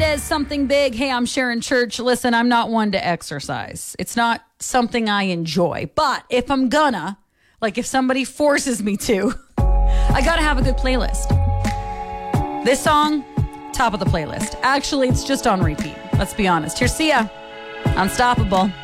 Mendez, Something Big. Hey, I'm Sharon Church. Listen, I'm not one to exercise. It's not something I enjoy. But if I'm gonna, like if somebody forces me to, I gotta have a good playlist. This song, top of the playlist. Actually, it's just on repeat. Let's be honest. Here's Sia, Unstoppable.